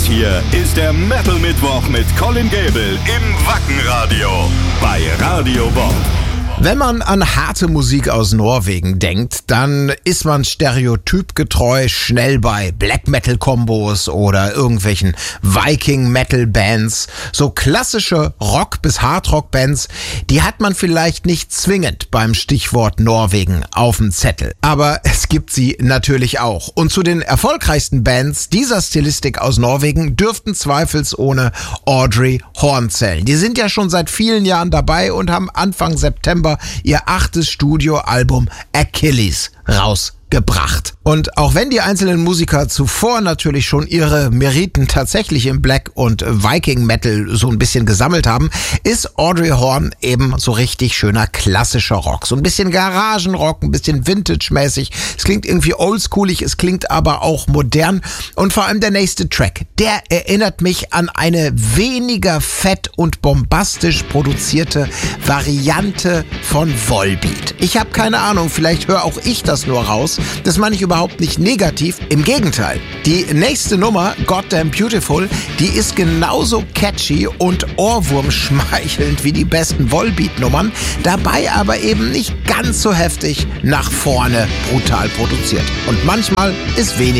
hier ist der Metal Mittwoch mit Colin Gable im Wackenradio bei Radio Bob. Wenn man an harte Musik aus Norwegen denkt, dann ist man stereotypgetreu schnell bei Black Metal Kombos oder irgendwelchen Viking Metal Bands. So klassische Rock- bis Hardrock Bands, die hat man vielleicht nicht zwingend beim Stichwort Norwegen auf dem Zettel. Aber es gibt sie natürlich auch. Und zu den erfolgreichsten Bands dieser Stilistik aus Norwegen dürften zweifelsohne Audrey Horn zählen. Die sind ja schon seit vielen Jahren dabei und haben Anfang September ihr 8. Studioalbum Achilles rausgebracht. Und auch wenn die einzelnen Musiker zuvor natürlich schon ihre Meriten tatsächlich im Black und Viking Metal so ein bisschen gesammelt haben, ist Audrey Horn eben so richtig schöner klassischer Rock. So ein bisschen Garagenrock, ein bisschen Vintage-mäßig. Es klingt irgendwie oldschoolig, es klingt aber auch modern. Und vor allem der nächste Track, der erinnert mich an eine weniger fett und bombastisch produzierte Variante von Volbeat. Ich habe keine Ahnung, vielleicht höre auch ich das nur raus. Das meine ich überhaupt nicht negativ. Im Gegenteil. Die nächste Nummer, Goddamn Beautiful, die ist genauso catchy und ohrwurmschmeichelnd wie die besten Volbeat-Nummern, dabei aber eben nicht ganz so heftig nach vorne brutal produziert. Und manchmal ist weniger